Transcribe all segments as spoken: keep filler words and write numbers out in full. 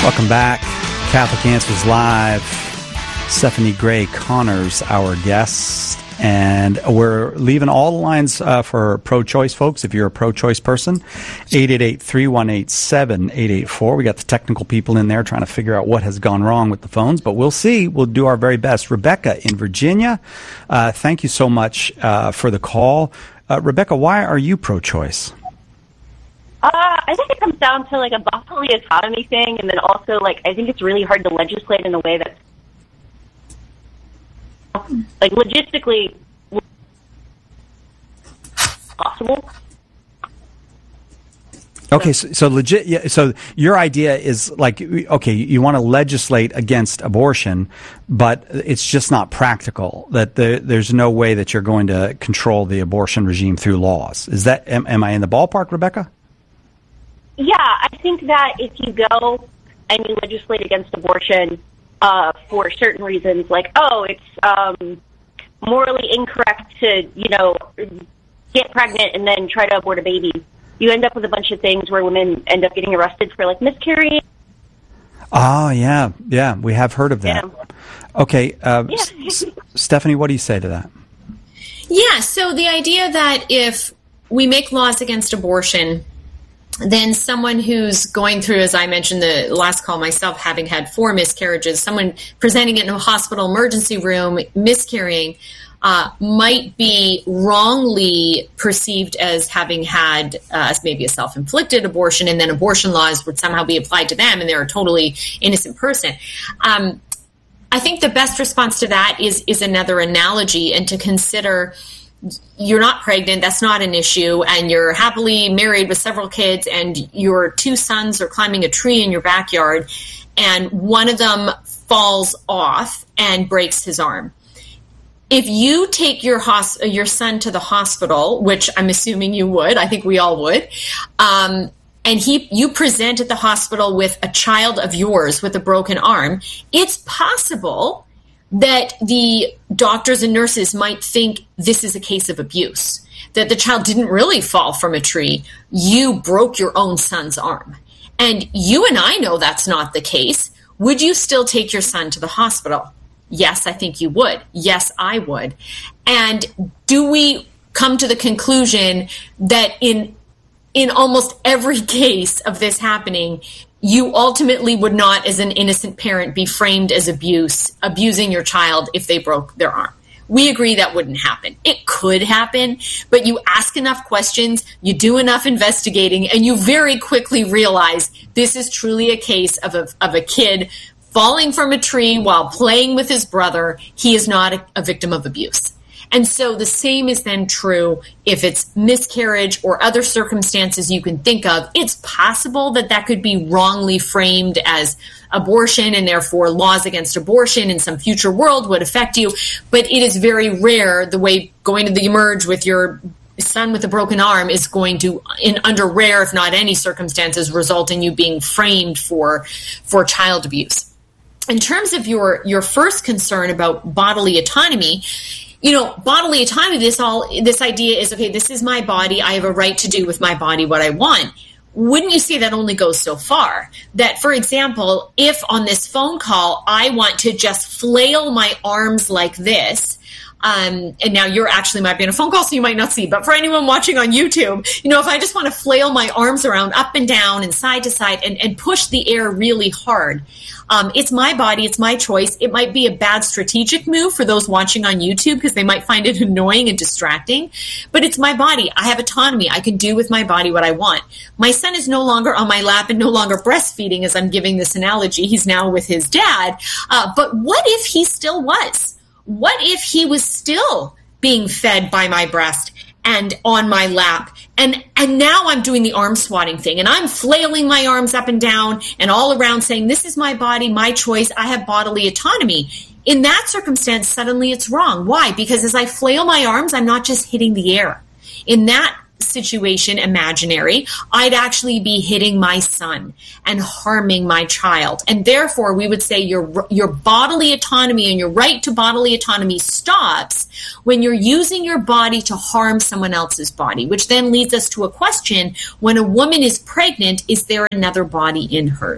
Welcome back. Catholic Answers Live. Stephanie Gray Connors, our guest. And we're leaving all the lines uh, for pro-choice folks. If you're a pro-choice person, eight eight eight, three one eight, seven eight eight four. We got the technical people in there trying to figure out what has gone wrong with the phones, but we'll see. We'll do our very best. Rebecca in Virginia, uh, thank you so much uh, for the call. Uh, Rebecca, why are you pro-choice? Uh, I think it comes down to like a bodily autonomy thing, and then also like I think it's really hard to legislate in a way that's like logistically possible. Okay, so, so legit. Yeah, so your idea is like, okay, you want to legislate against abortion, but it's just not practical. That the, there's no way that you're going to control the abortion regime through laws. Is that? Am, am I in the ballpark, Rebecca? Yeah, I think that if you go and you legislate against abortion uh, for certain reasons, like, oh, it's um, morally incorrect to, you know, get pregnant and then try to abort a baby, you end up with a bunch of things where women end up getting arrested for, like, miscarrying. Oh, yeah, yeah, we have heard of that. Yeah. Okay, uh, yeah. S- Stephanie, what do you say to that? Yeah, so the idea that if we make laws against abortion, then someone who's going through, as I mentioned the last call myself, having had four miscarriages, someone presenting it in a hospital emergency room, miscarrying, uh, might be wrongly perceived as having had uh, maybe a self-inflicted abortion, and then abortion laws would somehow be applied to them, and they're a totally innocent person. Um, I think the best response to that is is another analogy, and to consider you're not pregnant, that's not an issue, and you're happily married with several kids, and your two sons are climbing a tree in your backyard, and one of them falls off and breaks his arm. If you take your hos- your son to the hospital, which I'm assuming you would, I think we all would, um, and he you present at the hospital with a child of yours with a broken arm, it's possible that the doctors and nurses might think this is a case of abuse, that the child didn't really fall from a tree. You broke your own son's arm. And you and I know that's not the case. Would you still take your son to the hospital? Yes, I think you would. Yes, I would. And do we come to the conclusion that in in almost every case of this happening, you ultimately would not, as an innocent parent, be framed as abuse, abusing your child if they broke their arm? We agree that wouldn't happen. It could happen, but you ask enough questions, you do enough investigating, and you very quickly realize this is truly a case of a, of a kid falling from a tree while playing with his brother. He is not a, a victim of abuse. And so the same is then true if it's miscarriage or other circumstances you can think of. It's possible that that could be wrongly framed as abortion, and therefore laws against abortion in some future world would affect you. But it is very rare. The way going to the Emerge with your son with a broken arm is going to, in under rare, if not any circumstances, result in you being framed for for child abuse. In terms of your your first concern about bodily autonomy, you know, bodily autonomy, this all, this idea is, okay, this is my body. I have a right to do with my body what I want. Wouldn't you say that only goes so far? That, for example, if on this phone call, I want to just flail my arms like this, um, and now you're actually might be on a phone call, so you might not see, but for anyone watching on YouTube, you know, if I just want to flail my arms around up and down and side to side and, and push the air really hard, Um, it's my body. It's my choice. It might be a bad strategic move for those watching on YouTube because they might find it annoying and distracting, but it's my body. I have autonomy. I can do with my body what I want. My son is no longer on my lap and no longer breastfeeding as I'm giving this analogy. He's now with his dad. Uh, but what if he still was? What if he was still being fed by my breast and on my lap? And and now I'm doing the arm swatting thing, and I'm flailing my arms up and down and all around saying, this is my body, my choice, I have bodily autonomy. In that circumstance, suddenly it's wrong. Why? Because as I flail my arms, I'm not just hitting the air. In that situation, imaginary, I'd actually be hitting my son and harming my child. And therefore, we would say your your bodily autonomy and your right to bodily autonomy stops when you're using your body to harm someone else's body, which then leads us to a question: when a woman is pregnant, is there another body in hers?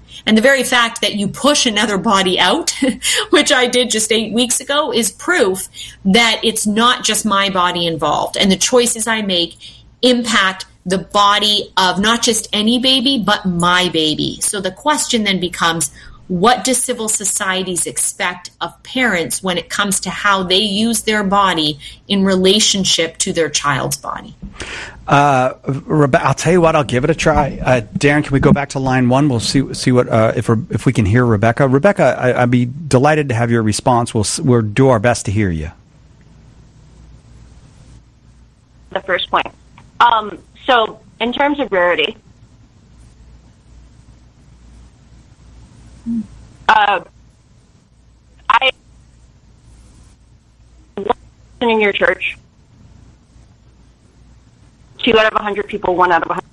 And the very fact that you push another body out, which I did just eight weeks ago, is proof that it's not just my body involved. And the choices I make impact the body of not just any baby, but my baby. So the question then becomes, what do civil societies expect of parents when it comes to how they use their body in relationship to their child's body? Uh, Rebe- I'll tell you what, I'll give it a try. Uh, Darren, can we go back to line one? We'll see see what uh, if we're, if we can hear Rebecca. Rebecca, I, I'd be delighted to have your response. We'll we'll do our best to hear you. The first point. Um, so, in terms of rarity, uh, I in your church. Two out of a hundred people, one out of a hundred.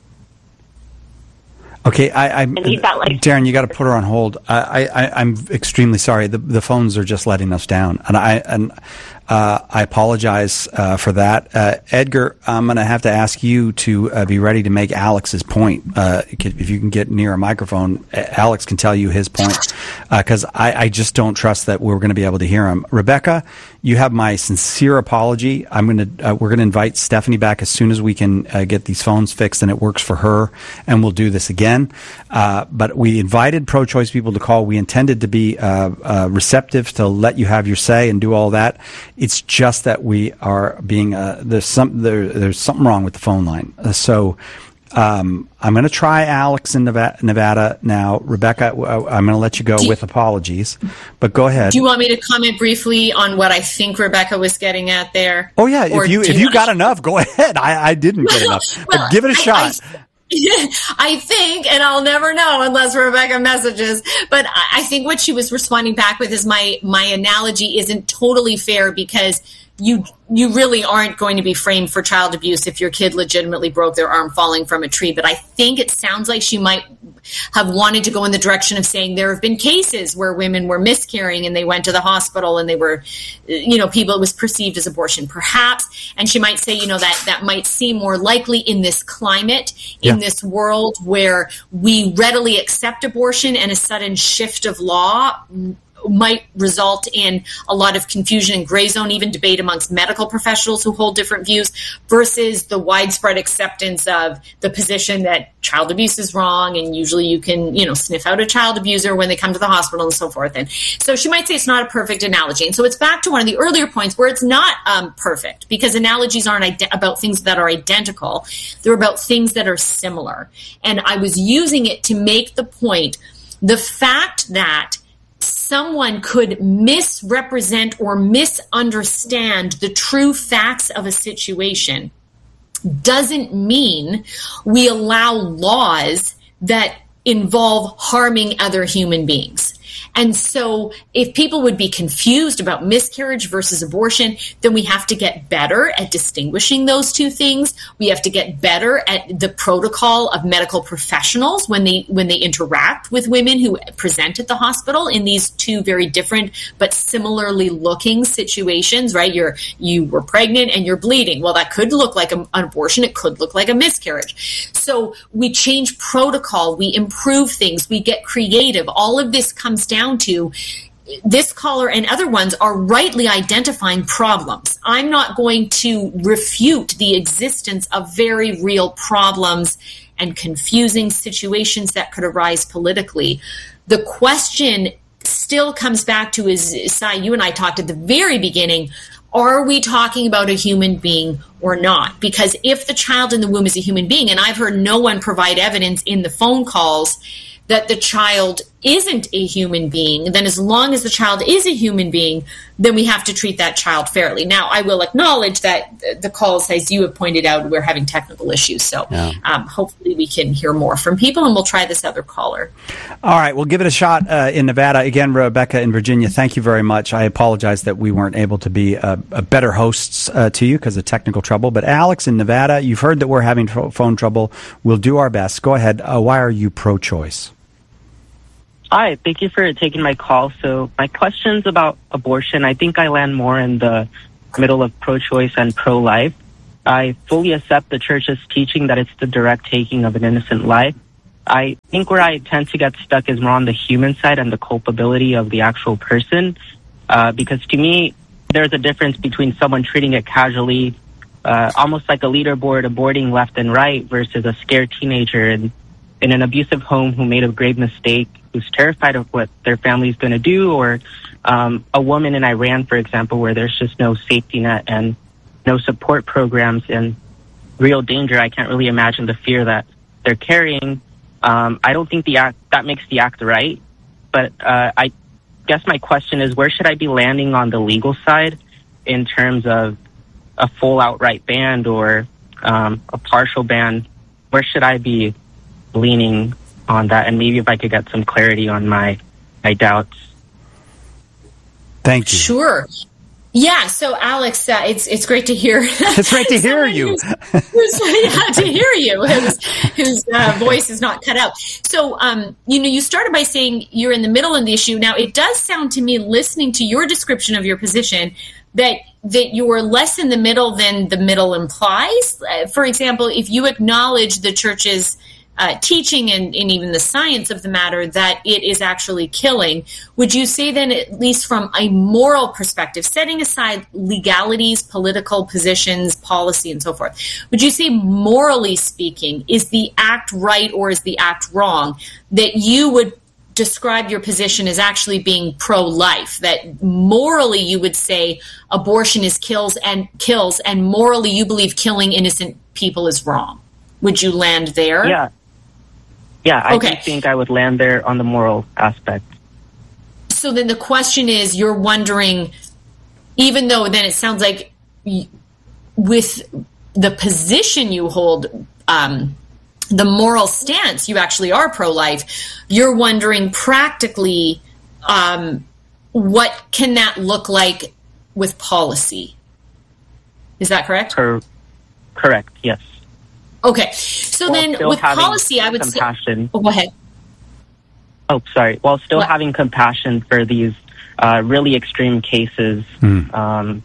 Okay, I, I got, like, Darren, you got to put her on hold. I, I, I'm extremely sorry. The the phones are just letting us down, and I and uh, I apologize uh, for that. Uh, Edgar, I'm going to have to ask you to uh, be ready to make Alex's point. Uh, if you can get near a microphone, Alex can tell you his point, because uh, I, I just don't trust that we're going to be able to hear him. Rebecca, you have my sincere apology. I'm going to uh, we're going to invite Stephanie back as soon as we can uh, get these phones fixed and it works for her, and we'll do this again. Uh, but we invited pro-choice people to call. We intended to be uh, uh, receptive to let you have your say and do all that. It's just that we are being uh, there's some there, there's something wrong with the phone line. Uh, so um, I'm going to try Alex in Nevada, Nevada now. Rebecca, I'm going to let you go with apologies, but go ahead. Do you want me to comment briefly on what I think Rebecca was getting at there? Oh yeah, or if you if you got enough, go ahead. I, I didn't get enough, well, but give it a I, shot. I, I think, and I'll never know unless Rebecca messages, but I think what she was responding back with is my, my analogy isn't totally fair, because you you really aren't going to be framed for child abuse if your kid legitimately broke their arm falling from a tree. But I think it sounds like she might have wanted to go in the direction of saying there have been cases where women were miscarrying and they went to the hospital and they were, you know, people, it was perceived as abortion, perhaps. And she might say, you know, that that might seem more likely in this climate, in yeah. this world where we readily accept abortion, and a sudden shift of law might result in a lot of confusion and gray zone, even debate amongst medical professionals who hold different views, versus the widespread acceptance of the position that child abuse is wrong, and usually you can, you know, sniff out a child abuser when they come to the hospital and so forth. And so she might say it's not a perfect analogy. And so it's back to one of the earlier points where it's not um, perfect, because analogies aren't ide- about things that are identical. They're about things that are similar. And I was using it to make the point, the fact that someone could misrepresent or misunderstand the true facts of a situation doesn't mean we allow laws that involve harming other human beings. And so if people would be confused about miscarriage versus abortion, then we have to get better at distinguishing those two things. We have to get better at the protocol of medical professionals when they when they interact with women who present at the hospital in these two very different but similarly looking situations, right? You're you were pregnant and you're bleeding. Well, that could look like a, an abortion. It could look like a miscarriage. So we change protocol. We improve things. We get creative. All of this comes down to this caller and other ones are rightly identifying problems. I'm not going to refute the existence of very real problems and confusing situations that could arise politically. The question still comes back to, is, Sai, you and I talked at the very beginning, are we talking about a human being or not? Because if the child in the womb is a human being, and I've heard no one provide evidence in the phone calls that the child isn't a human being, then as long as the child is a human being, then we have to treat that child fairly. Now, I will acknowledge that the calls, as you have pointed out, we're having technical issues. So yeah. um, hopefully we can hear more from people, and we'll try this other caller. All right, we'll give it a shot uh, in Nevada. Again, Rebecca in Virginia, thank you very much. I apologize that we weren't able to be uh, a better hosts uh, to you because of technical trouble. But Alex in Nevada, you've heard that we're having tr- phone trouble. We'll do our best. Go ahead. Uh, why are you pro-choice? Hi, thank you for taking my call. So my question's about abortion. I think I land more in the middle of pro-choice and pro-life. I fully accept the church's teaching that it's the direct taking of an innocent life. I think where I tend to get stuck is more on the human side and the culpability of the actual person. Uh, because to me, there's a difference between someone treating it casually, uh, almost like a leaderboard, aborting left and right, versus a scared teenager in, in an abusive home who made a grave mistake, who's terrified of what their family's going to do, or um, a woman in Iran, for example, where there's just no safety net and no support programs and real danger. I can't really imagine the fear that they're carrying. Um, I don't think the act that makes the act right, but uh, I guess my question is, where should I be landing on the legal side in terms of a full outright ban or um, a partial ban? Where should I be leaning on that? And maybe if I could get some clarity on my my doubts. Thank you. Sure. Yeah, so Alex, uh, it's it's great to hear. It's great to hear you. Who's, who's, yeah, to hear you, whose, whose uh, voice is not cut out. So, um, you know, you started by saying you're in the middle of the issue. Now, it does sound to me, listening to your description of your position, that that you're less in the middle than the middle implies. Uh, for example, if you acknowledge the church's Uh, teaching and, and even the science of the matter that it is actually killing, would you say then, at least from a moral perspective, setting aside legalities, political positions, policy, and so forth, would you say, morally speaking, is the act right or is the act wrong, that you would describe your position as actually being pro-life, that morally you would say abortion is kills and kills, and morally you believe killing innocent people is wrong? Would you land there? Yeah. Yeah, I okay. do think I would land there on the moral aspect. So then the question is, you're wondering, even though then it sounds like with the position you hold, um, the moral stance, you actually are pro-life, you're wondering practically um, what can that look like with policy? Is that correct? Cor- correct, yes. Okay, so While then with policy, I would compassion. say... Oh, go ahead. Oh, sorry. While still what? having compassion for these uh, really extreme cases, mm. um,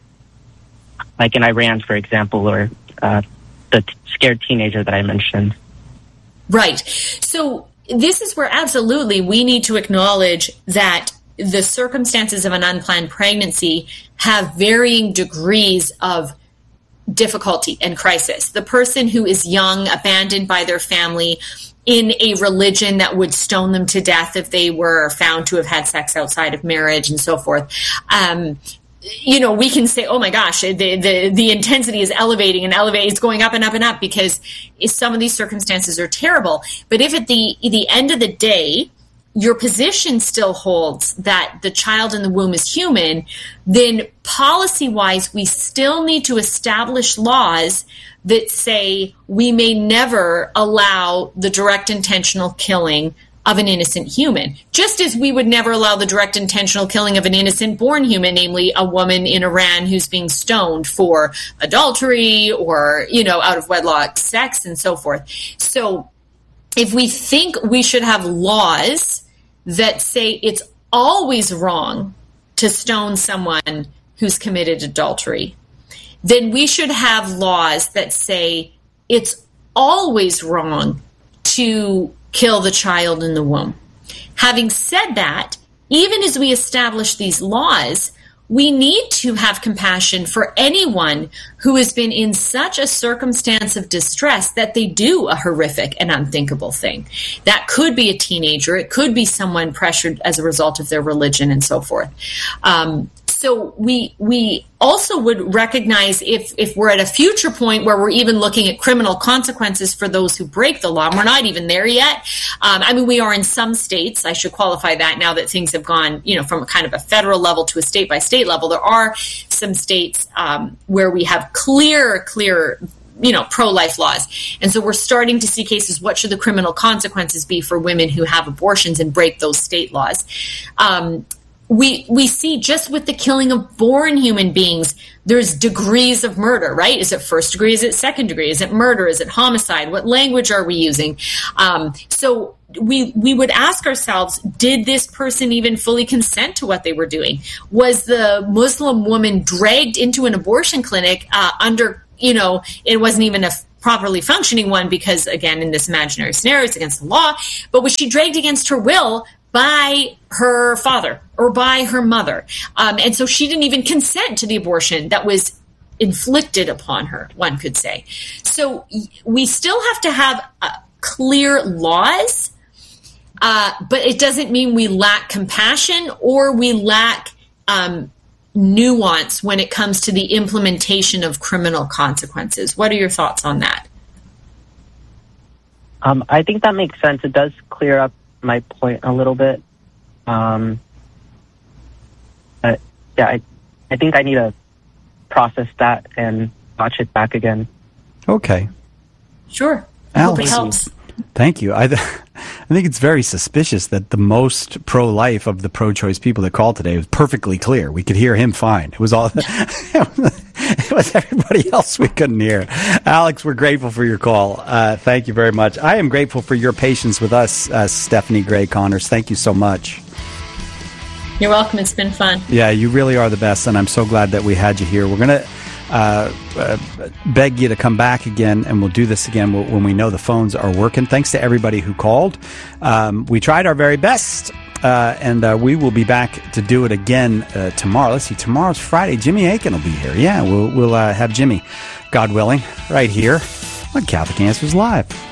like in Iran, for example, or uh, the t- scared teenager that I mentioned. Right. So this is where absolutely we need to acknowledge that the circumstances of an unplanned pregnancy have varying degrees of difficulty and crisis. The person who is young, abandoned by their family, in a religion that would stone them to death if they were found to have had sex outside of marriage and so forth. Um, you know, we can say, oh my gosh, the, the, the intensity is elevating and elevating, it's going up and up and up because some of these circumstances are terrible. But if at the, the end of the day, your position still holds that the child in the womb is human, then policy-wise, we still need to establish laws that say we may never allow the direct intentional killing of an innocent human, just as we would never allow the direct intentional killing of an innocent born human, namely a woman in Iran who's being stoned for adultery or, you know, out of wedlock sex and so forth. So if we think we should have laws that say it's always wrong to stone someone who's committed adultery, then we should have laws that say it's always wrong to kill the child in the womb. Having said that, even as we establish these laws, we need to have compassion for anyone who has been in such a circumstance of distress that they do a horrific and unthinkable thing. That could be a teenager. It could be someone pressured as a result of their religion and so forth. Um, so we we also would recognize if, if we're at a future point where we're even looking at criminal consequences for those who break the law, and we're not even there yet. Um, I mean, we are in some states. I should qualify that now that things have gone, you know, from a kind of a federal level to a state-by-state level. There are some states um, where we have clear, clear, you know, pro-life laws. And so we're starting to see cases, what should the criminal consequences be for women who have abortions and break those state laws? Um, We we see just with the killing of born human beings, there's degrees of murder, right? Is it first degree? Is it second degree? Is it murder? Is it homicide? What language are we using? Um, so we we would ask ourselves, did this person even fully consent to what they were doing? Was the Muslim woman dragged into an abortion clinic uh, under, you know, it wasn't even a properly functioning one because, again, in this imaginary scenario, it's against the law. But was she dragged against her will by her father or by her mother? Um, and so she didn't even consent to the abortion that was inflicted upon her, one could say. So we still have to have uh, clear laws, uh, but it doesn't mean we lack compassion or we lack um, nuance when it comes to the implementation of criminal consequences. What are your thoughts on that? Um, I think that makes sense. It does clear up my point a little bit. Um, but yeah, I, I think I need to process that and watch it back again. Okay. Sure. I Alex, hope it helps. Thank you. I, th- I think it's very suspicious that the most pro-life of the pro-choice people that called today was perfectly clear. We could hear him fine. It was all, it was everybody else we couldn't hear. Alex, we're grateful for your call. Uh, thank you very much. I am grateful for your patience with us, uh, Stephanie Gray Connors. Thank you so much. You're welcome. It's been fun. Yeah, you really are the best, and I'm so glad that we had you here. We're going to uh, uh, beg you to come back again, and we'll do this again when we know the phones are working. Thanks to everybody who called. Um, we tried our very best, uh, and uh, we will be back to do it again uh, tomorrow. Let's see, tomorrow's Friday. Jimmy Aiken will be here. Yeah, we'll, we'll uh, have Jimmy, God willing, right here on Catholic Answers Live.